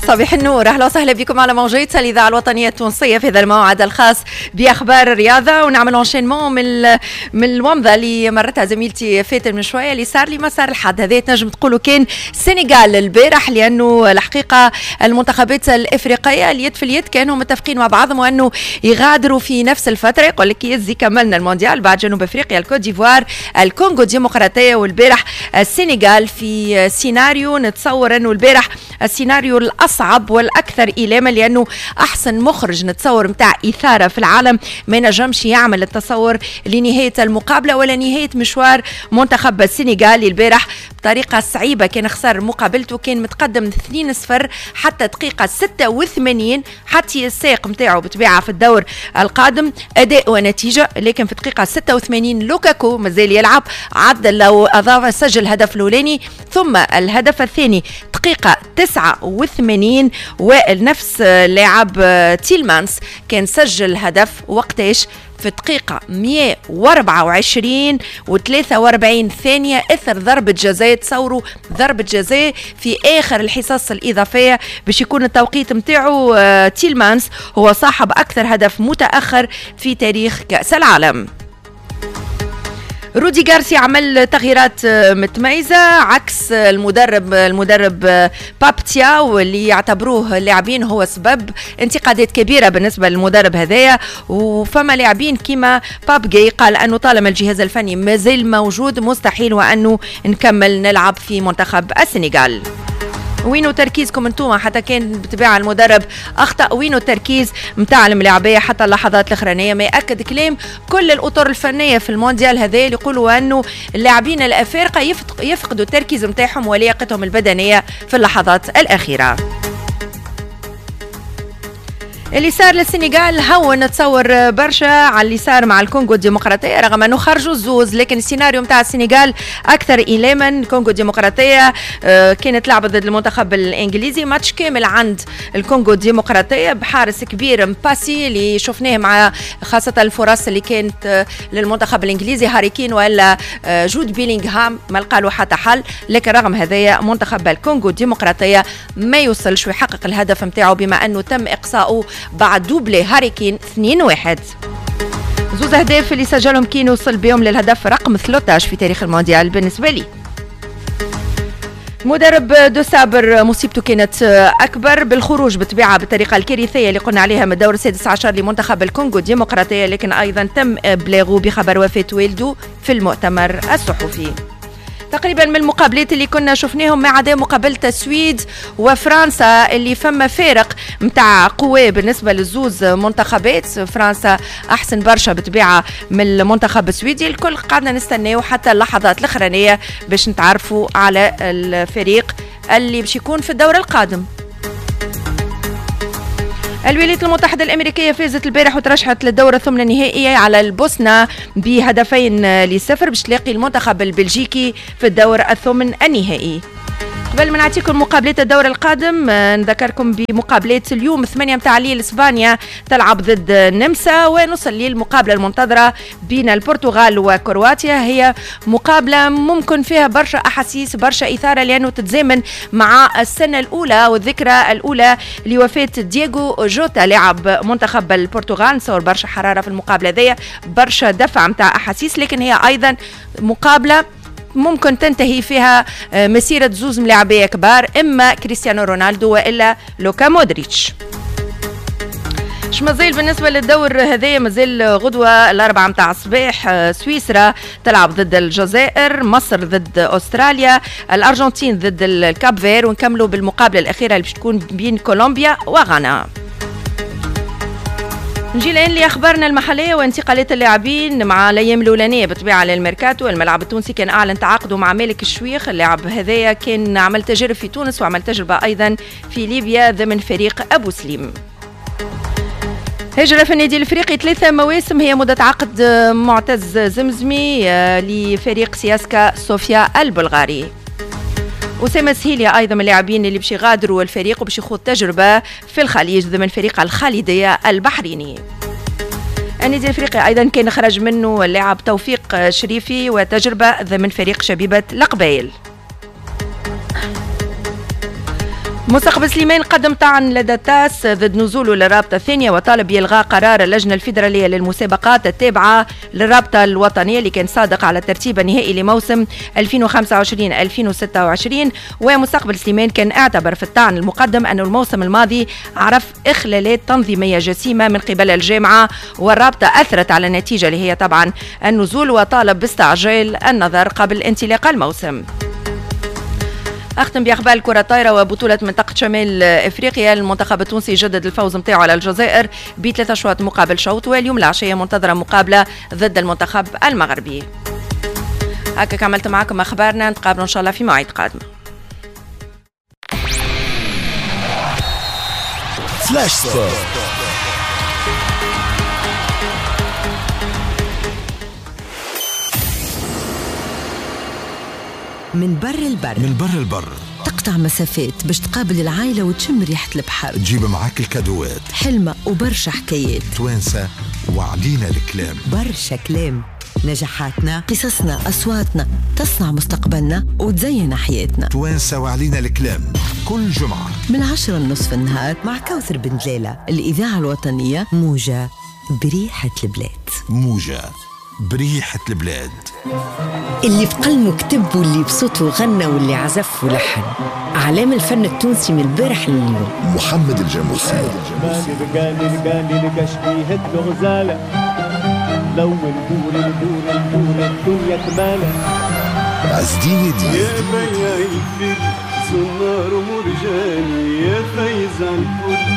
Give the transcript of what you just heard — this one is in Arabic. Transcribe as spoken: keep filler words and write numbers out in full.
صباح النور، اهلا وسهلا بكم على موجات الاذاعه الوطنيه التونسيه في هذا الموعد الخاص باخبار الرياضه، ونعمل انشينمون من من الومضه اللي مرتها زميلتي فاتن من شويه اللي صار لي مسار الحد هذا. تنجم تقولوا كان السنغال البارح، لانه الحقيقه المنتخبات الافريقيه اليد في اليد كانوا متفقين مع بعضهم وانه يغادروا في نفس الفتره. يقول لك يزي كملنا المونديال بعد جنوب افريقيا، الكوت ديفوار، الكونغو الديمقراطيه، والبارح السنغال في سيناريو نتصور انه البارح السيناريو الأصعب والأكثر إيلاما، لأنه أحسن مخرج نتصور متاع إثارة في العالم ما نجمش يعمل التصور لنهاية المقابلة ولا نهاية مشوار منتخب السنغال البارح بطريقة صعيبة. كان خسر مقابلته، كان متقدم اثنين صفر حتى دقيقة ستة وثمانين، حتى الساق متاعه بتبيعه في الدور القادم أداء ونتيجة. لكن في دقيقة ستة وثمانين لوكاكو مازال يلعب، عدل لو أضاف سجل الهدف الأولاني ثم الهدف الثاني دقيقة تسعة وثمانين، ونفس لاعب تيلمانس كان سجل هدف وقتاش في دقيقة مئة وأربعة وعشرين وثلاثة وأربعين ثانية إثر ضربة جزاء. تصوروا ضربة جزاء في آخر الحصص الإضافية باش يكون التوقيت متاعو. تيلمانس هو صاحب أكثر هدف متأخر في تاريخ كأس العالم. رودي غارسيا عمل تغييرات متميزة عكس المدرب المدرب بابتيا، واللي يعتبروه اللاعبين هو سبب انتقادات كبيرة بالنسبة للمدرب هذايا. وفما لاعبين كيما بابجي قال أنه طالما الجهاز الفني مازال موجود مستحيل وأنه نكمل نلعب في منتخب السنغال. وينو تركيزكم انتوما؟ حتى كان بطبيعة المدرب أخطأ، وينو التركيز متاع الملاعبية حتى اللحظات الأخرانية؟ ما يأكد كلام كل الأطر الفنية في المونديال هذا اللي يقولوا أنه اللاعبين الأفارقة يفقدوا التركيز متاعهم ولياقتهم البدنية في اللحظات الأخيرة. اللي صار للسنغال هون نتصور برشا على اللي صار مع الكونغو الديمقراطية، رغم أنه خرجوا الزوز لكن السيناريو متاع السنغال أكثر إيلاما. الكونغو الديمقراطية كانت لعبة ضد المنتخب الإنجليزي، ماتش كامل عند الكونغو الديمقراطية بحارس كبير مباسي اللي شفناه مع خاصة الفرص اللي كانت للمنتخب الإنجليزي، هاري كين ولا جود بيلينغهام ما لقالوا حتى حل. لكن رغم هذايا منتخب الكونغو الديمقراطية ما يوصلش ويحقق الهدف متاعه، بما أنه تم إقصاؤه بعد دوبلي هاري كين اثنين واحد. زوز أهداف اللي سجلهم كين وصل بهم للهدف رقم ثلاثة عشر في تاريخ المونديال بالنسبة لي. مدرب دو سابر مصيبته كانت أكبر بالخروج بطبيعة بالطريقة الكارثية اللي قلنا عليها من الدور السادس عشر لمنتخب الكونغو الديمقراطية، لكن أيضا تم إبلاغه بخبر وفاة والده في المؤتمر الصحفي. تقريبا من المقابلات اللي كنا شفناهم ما عدا مقابلة السويد وفرنسا اللي فما فارق متاع قوة بالنسبة للزوز منتخبات. فرنسا أحسن برشا بطبيعة من المنتخب السويدي. الكل قعدنا نستناه حتى اللحظات الأخرانية باش نتعرفوا على الفريق اللي باش يكون في الدور القادم. الولايات المتحدة الأمريكية فازت البارح وترشحت للدورة الثمن النهائية على البوسنة بهدفين لصفر باش تلاقي المنتخب البلجيكي في الدور الثمن النهائي. قبل ما نعطيكم مقابلات الدور القادم نذكركم بمقابلات اليوم ثمانية متاع الليل اسبانيا تلعب ضد النمسا، ونص الليل المقابلة المنتظرة بين البرتغال وكرواتيا. هي مقابلة ممكن فيها برشا أحاسيس برشا إثارة، لأنه تتزامن مع السنة الأولى والذكرى الأولى لوفاة دييغو جوتا لاعب منتخب البرتغال. نصور برشا حرارة في المقابلة ذي، برشا دفع متاع أحاسيس، لكن هي أيضا مقابلة ممكن تنتهي فيها مسيرة زوز ملاعبية كبار، إما كريستيانو رونالدو وإلا لوكا مودريتش. اش مازال بالنسبة للدور هذايا؟ مازال غدوة الأربعة متاع الصباح سويسرا تلعب ضد الجزائر، مصر ضد أستراليا، الأرجنتين ضد الكاب فير، ونكملوا بالمقابلة الأخيرة اللي باش تكون بين كولومبيا وغانا. نجي الآن لأخبارنا المحلية وانتقالات اللاعبين مع الأيام الأولانية بطبيعة للميركاتو. الملعب التونسي كان أعلن تعاقده مع مالك الشويخ. اللاعب هذايا كان عمل تجارب في تونس وعمل تجربة أيضا في ليبيا ضمن فريق أبو سليم. هجرة في النادي الافريقي ثلاثة مواسم هي مدة عقد معتز زمزمي لفريق سياسكا صوفيا البلغاري. أسامة سهيلي أيضا من اللاعبين اللي باش يغادروا الفريق وباش يخوض تجربة في الخليج ضمن فريق الخالدية البحريني. النادي الافريقي ايضا كان خرج منه اللاعب توفيق شريفي وتجربه ضمن فريق شبيبه القبائل. مستقبل سليمان قدم طعن لدى تاس ضد نزوله للرابطة الثانية وطالب بإلغاء قرار اللجنة الفيدرالية للمسابقات التابعة للرابطة الوطنية اللي كان صادق على الترتيب النهائي لموسم ألفين وخمسة وعشرين ألفين وستة وعشرين. ومستقبل سليمان كان اعتبر في الطعن المقدم أن الموسم الماضي عرف إخلالات تنظيمية جسيمة من قبل الجامعة والرابطة أثرت على النتيجة اللي هي طبعا النزول، وطالب باستعجال النظر قبل انطلاق الموسم. أختم بأخبار الكرة الطايرة وبطولة منطقة شمال إفريقيا. المنتخب التونسي جدد الفوز متاعه على الجزائر بثلاثة أشواط مقابل شوط، واليوم العشية منتظرة مقابلة ضد المنتخب المغربي. هكا كملت معكم أخبارنا، نتقابل إن شاء الله في مواعيد قادمة. فلاش سبورت. من بر البر من بر البر تقطع مسافات باش تقابل العائلة وتشم ريحة البحر، تجيب معاك الكادوات، حلمة وبرشا حكايات، توانسة وعلينا الكلام، برشا كلام، نجاحاتنا، قصصنا، أصواتنا تصنع مستقبلنا وتزين حياتنا. توانسة وعلينا الكلام كل جمعة من عشرة النصف النهار مع كوثر بن جلالة. الإذاعة الوطنية موجة بريحة البلاد. موجة بريحة البلاد. اللي في قلمه كتب واللي بصوته غنى واللي عزف ولحن. أعلام الفن التونسي من البارح لليوم. محمد الجاموسي. رجالي رجالي رجاش بيهد غزالة، لو ندور ندور ندور الدنيا كمالة. عز الدين يدين. يا بيا الفيل زنار مرجاني، يا فايز الكل